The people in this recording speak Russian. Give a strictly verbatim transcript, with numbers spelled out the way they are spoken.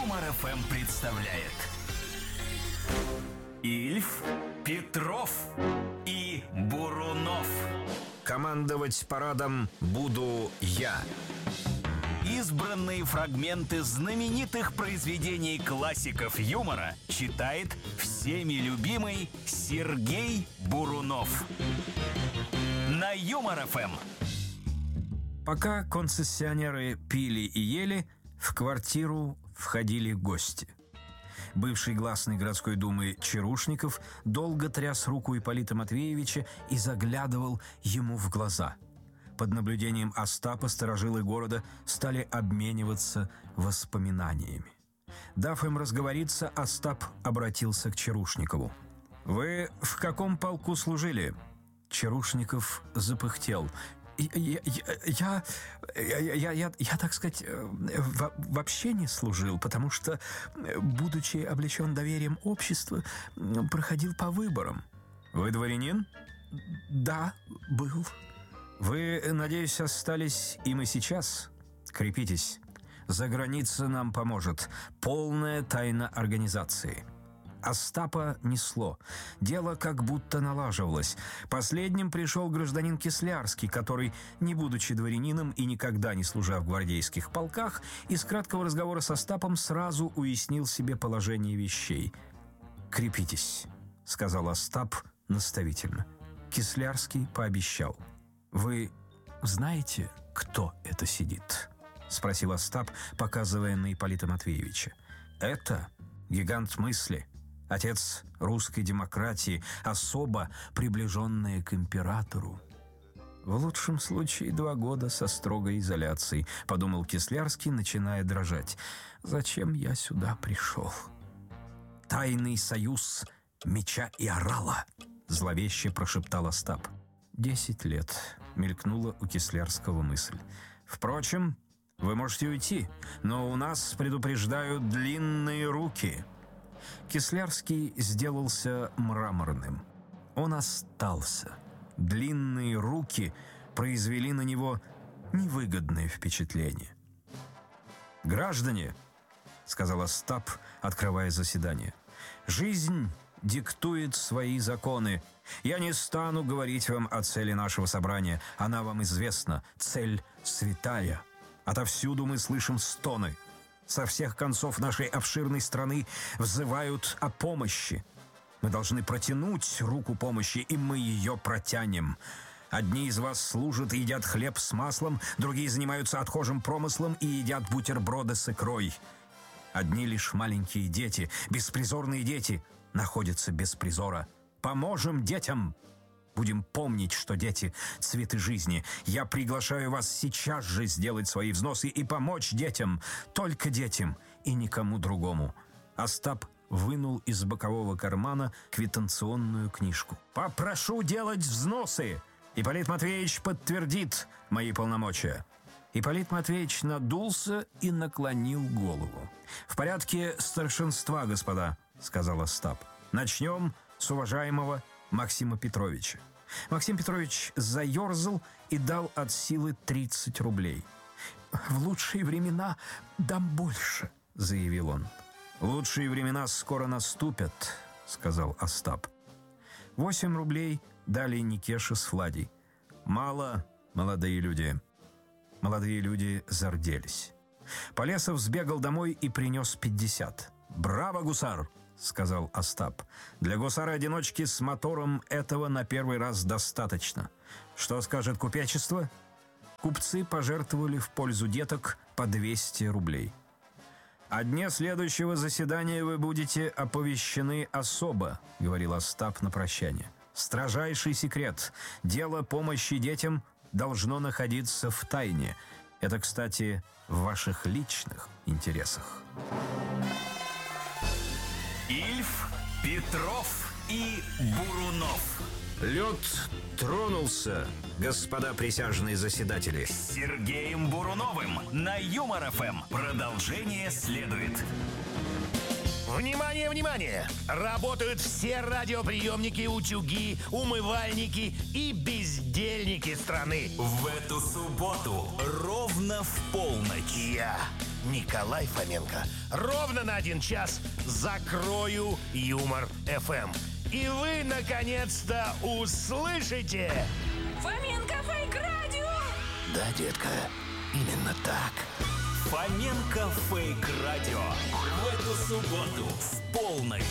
Юмор эф эм представляет Ильф, Петров и Бурунов. Командовать парадом буду я. Избранные фрагменты знаменитых произведений классиков юмора читает всеми любимый Сергей Бурунов. На Юмор эф эм. Пока концессионеры пили и ели, в квартиру входили гости. Бывший гласный городской думы Чарушников долго тряс руку Ипполита Матвеевича и заглядывал ему в глаза. Под наблюдением Остапа старожилы города стали обмениваться воспоминаниями. Дав им разговориться, Остап обратился к Чарушникову. «Вы в каком полку служили?» Чарушников запыхтел. Я, я, я, я, я, я, так сказать, вообще не служил, потому что, будучи облечен доверием общества, проходил по выборам. Вы дворянин? Да, был. Вы, надеюсь, остались им и сейчас? Крепитесь. За граница нам поможет. Полная тайна организации. Остапа несло. Дело как будто налаживалось. Последним пришел гражданин Кислярский, который, не будучи дворянином и никогда не служа в гвардейских полках, из краткого разговора с Остапом сразу уяснил себе положение вещей. «Крепитесь», — сказал Остап наставительно. Кислярский пообещал. «Вы знаете, кто это сидит?» — спросил Остап, показывая на Ипполита Матвеевича. «Это гигант мысли, отец русской демократии, особо приближенная к императору». «В лучшем случае два года со строгой изоляцией», — подумал Кислярский, начиная дрожать. «Зачем я сюда пришел?» «Тайный союз меча и орала», — зловеще прошептал Остап. «Десять лет», — мелькнула у Кислярского мысль. «Впрочем, вы можете уйти, но у нас предупреждают длинные руки». Кислярский сделался мраморным. Он остался. Длинные руки произвели на него невыгодное впечатление. «Граждане», — сказал Остап, открывая заседание, — «жизнь диктует свои законы. Я не стану говорить вам о цели нашего собрания. Она вам известна. Цель святая. Отовсюду мы слышим стоны. Со всех концов нашей обширной страны взывают о помощи. Мы должны протянуть руку помощи, и мы ее протянем. Одни из вас служат и едят хлеб с маслом, другие занимаются отхожим промыслом и едят бутерброды с икрой. Одни лишь маленькие дети, беспризорные дети, находятся без призора. Поможем детям! Будем помнить, что дети — цветы жизни. Я приглашаю вас сейчас же сделать свои взносы и помочь детям. Только детям и никому другому». Остап вынул из бокового кармана квитанционную книжку. «Попрошу делать взносы. Ипполит Матвеевич подтвердит мои полномочия». Ипполит Матвеевич надулся и наклонил голову. «В порядке старшинства, господа», — сказал Остап. «Начнем с уважаемого Максима Петровича». Максим Петрович заерзал и дал от силы тридцать рублей. «В лучшие времена дам больше», — заявил он. «Лучшие времена скоро наступят», — сказал Остап. Восемь рублей дали Никеша с Владей. «Мало, молодые люди». Молодые люди зарделись. Полесов сбегал домой и принес пятьдесят. «Браво, гусар!» — сказал Остап. «Для гусара-одиночки с мотором этого на первый раз достаточно. Что скажет купечество?» Купцы пожертвовали в пользу деток по двести рублей. «О дне следующего заседания вы будете оповещены особо», — говорил Остап на прощание. «Строжайший секрет. Дело помощи детям должно находиться в тайне. Это, кстати, в ваших личных интересах». Ильф, Петров и Бурунов. Лед тронулся, господа присяжные заседатели. С Сергеем Буруновым на Юмор эф эм. Продолжение следует. Внимание, внимание! Работают все радиоприемники, утюги, умывальники и бездельники страны. В эту субботу ровно в полночь Я Николай Фоменко. Ровно на один час закрою Юмор эф эм. И вы, наконец-то, услышите... Фоменко Фейк Радио! Да, детка, именно так. Фоменко Фейк Радио. В эту субботу с полной